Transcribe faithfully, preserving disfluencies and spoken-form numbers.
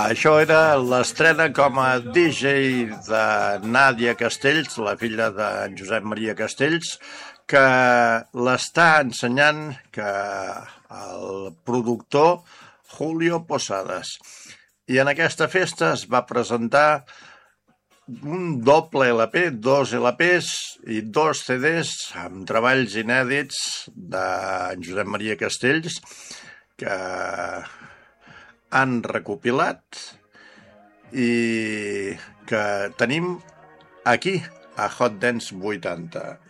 Això era l'estrena com a D J de Nàdia Castells, la filla de Josep Maria Castells, que l'està ensenyant que el productor Julio Posadas. I en aquesta festa es va presentar un doble L P, dos L Ps i dos C Ds amb treballs inèdits de Josep Maria Castells que han recopilat i que tenim aquí a Hot Dance vuitanta.